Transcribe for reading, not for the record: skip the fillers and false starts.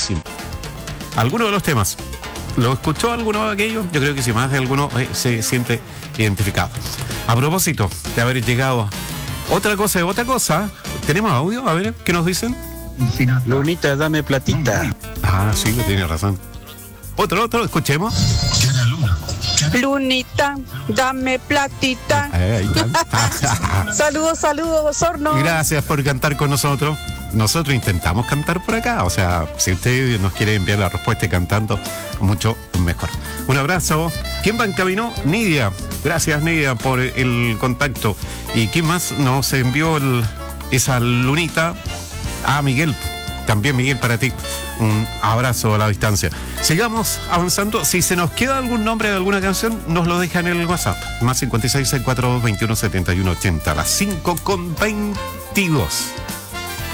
buenísimo. Algunos de los temas. ¿Lo escuchó alguno de aquellos? Yo creo que si más de alguno se siente identificado. A propósito de haber llegado otra cosa, ¿tenemos audio? A ver, ¿qué nos dicen? Lunita, dame platita. Ah, sí, tiene razón. Otro, escuchemos. Lunita, dame platita. Ahí está. Saludos, Osorno. Gracias por cantar con nosotros. Nosotros intentamos cantar por acá. O sea, si usted nos quiere enviar la respuesta y cantando, mucho mejor. Un abrazo. ¿Quién va en camino? Nidia. Gracias, Nidia, por el contacto. ¿Y quién más nos envió esa lunita? Ah, Miguel. También, Miguel, para ti. Un abrazo a la distancia. Sigamos avanzando. Si se nos queda algún nombre de alguna canción, nos lo dejan en el WhatsApp. Más 56 642 21 71 80. A las 5:22.